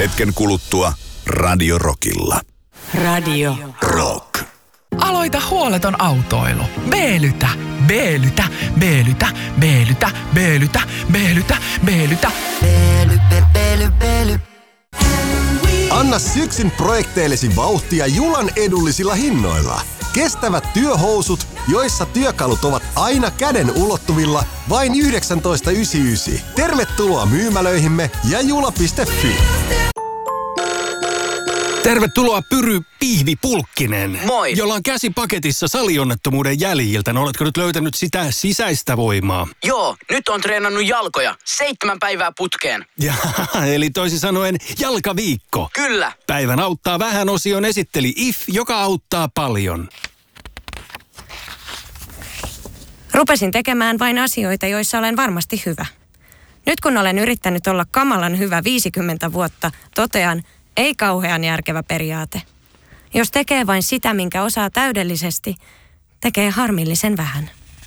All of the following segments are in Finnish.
Hetken kuluttua Radio Rockilla. Radio Rock. Aloita huoleton autoilu. B-lytä, B-lytä, B-lytä, B-lytä, B-lytä, B-lytä, B-lytä. Anna syksyn projekteillesi vauhtia Julan edullisilla hinnoilla. Kestävät työhousut, joissa työkalut ovat aina käden ulottuvilla, vain 19,99. Tervetuloa myymälöihimme ja jula.fi. Tervetuloa Pyry Pihvi Pulkkinen. Moi. Jolla on käsi paketissa salionnettomuuden jäljiltä. No, oletko nyt löytänyt sitä sisäistä voimaa? Joo, nyt on treenannut jalkoja 7 päivää putkeen. Ja, eli toisin sanoen jalkaviikko. Kyllä. Päivän auttaa vähän -osion esitteli IF, joka auttaa paljon. Rupesin tekemään vain asioita, joissa olen varmasti hyvä. Nyt kun olen yrittänyt olla kamalan hyvä 50 vuotta, totean, ei kauhean järkevä periaate. Jos tekee vain sitä, minkä osaa täydellisesti, tekee harmillisen vähän.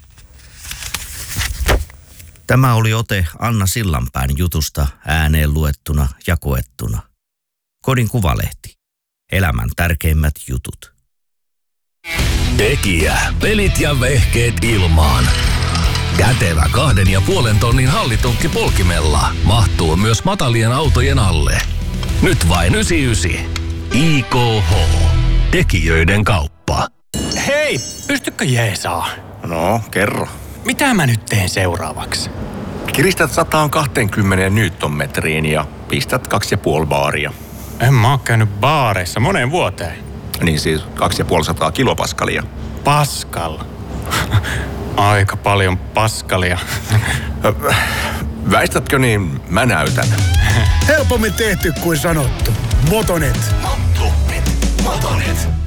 Tämä oli ote Anna Sillanpään jutusta ääneen luettuna ja koettuna. Kodin Kuvalehti. Elämän tärkeimmät jutut. Tekijä, pelit ja vehkeet ilmaan. Kätevä 2,5 tonnin hallitunkki polkimella mahtuu myös matalien autojen alle. Nyt vain 99. IKH. Tekijöiden kauppa. Hei, pystykö jeesaa? No, kerro. Mitä mä nyt teen seuraavaksi? Kiristät 120 newtonmetriin ja pistät 2,5 baaria. En mä oo käynyt baareissa moneen vuoteen. Niin siis 250 kilopaskalia. Paskal. Aika paljon paskalia. Väistätkö niin, mä näytän. Helpommin tehty kuin sanottu. Motonet. Motonet.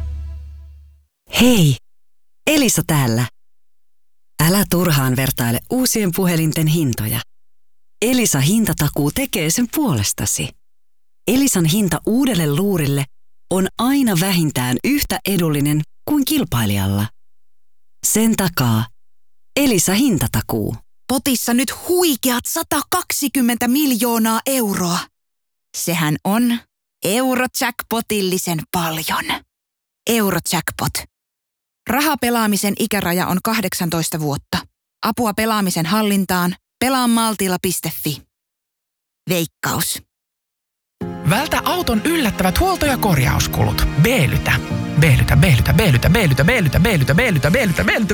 Hei, Elisa täällä. Älä turhaan vertaile uusien puhelinten hintoja. Elisa Hintatakuu tekee sen puolestasi. Elisan hinta uudelle luurille on aina vähintään yhtä edullinen kuin kilpailijalla. Sen takaa Elisa Hintatakuu. Potissa nyt huikeat 120 miljoonaa euroa. Sehän on Eurojackpotillisen paljon. Eurojackpot. Rahapelaamisen ikäraja on 18 vuotta. Apua pelaamisen hallintaan. Pelaamaltilla.fi. Veikkaus. Vältä auton yllättävät huolto- ja korjauskulut. B-lytä. B-lytä, B-lytä, B-lytä, B-lytä, B-lytä, B-lytä, B-lytä, B-lytä, B-lytä.